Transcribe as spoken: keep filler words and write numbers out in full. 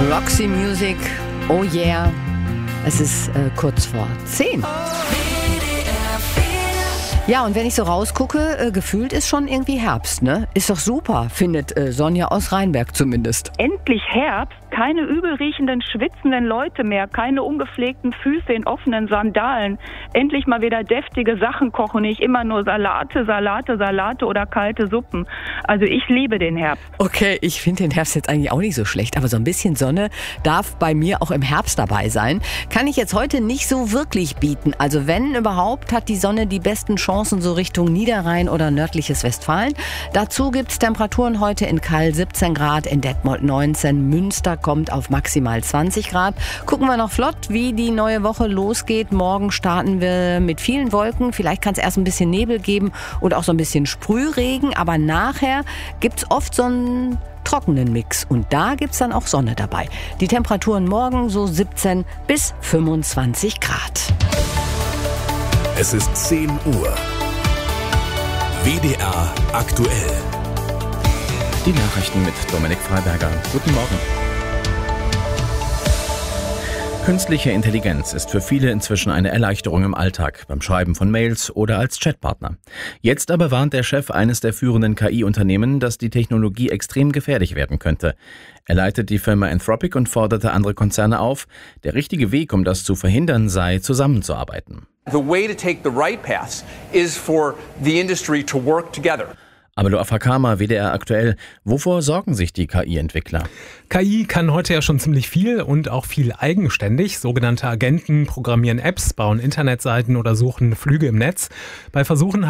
Roxy Music, oh yeah. Es ist äh, kurz vor zehn. Ja, und wenn ich so rausgucke, äh, gefühlt ist schon irgendwie Herbst, ne? Ist doch super, findet äh, Sonja aus Rheinberg zumindest. Endlich Herbst, keine übelriechenden, schwitzenden Leute mehr, keine ungepflegten Füße in offenen Sandalen. Endlich mal wieder deftige Sachen kochen, nicht immer nur Salate, Salate, Salate oder kalte Suppen. Also ich liebe den Herbst. Okay, ich finde den Herbst jetzt eigentlich auch nicht so schlecht, aber so ein bisschen Sonne darf bei mir auch im Herbst dabei sein. Kann ich jetzt heute nicht so wirklich bieten. Also wenn überhaupt, hat die Sonne die besten Chancen so Richtung Niederrhein oder nördliches Westfalen. Dazu gibt's Temperaturen heute in Kall siebzehn Grad, in Detmold neunzehn, Münster kommt auf maximal zwanzig Grad. Gucken wir noch flott, wie die neue Woche losgeht. Morgen starten wir mit vielen Wolken. Vielleicht kann es erst ein bisschen Nebel geben und auch so ein bisschen Sprühregen. Aber nachher gibt's oft so einen trockenen Mix. Und da gibt's dann auch Sonne dabei. Die Temperaturen morgen so siebzehn bis fünfundzwanzig Grad. Es ist zehn Uhr. W D R aktuell. Die Nachrichten mit Dominik Freiberger. Guten Morgen. Künstliche Intelligenz ist für viele inzwischen eine Erleichterung im Alltag, beim Schreiben von Mails oder als Chatpartner. Jetzt aber warnt der Chef eines der führenden K I-Unternehmen, dass die Technologie extrem gefährlich werden könnte. Er leitet die Firma Anthropic und forderte andere Konzerne auf, der richtige Weg, um das zu verhindern, sei, zusammenzuarbeiten. The way to take the right path is for the industry to work together. Abelo Afakama, W D R aktuell. Wovor sorgen sich die K I-Entwickler? K I kann heute ja schon ziemlich viel und auch viel eigenständig. Sogenannte Agenten programmieren Apps, bauen Internetseiten oder suchen Flüge im Netz. Bei Versuchen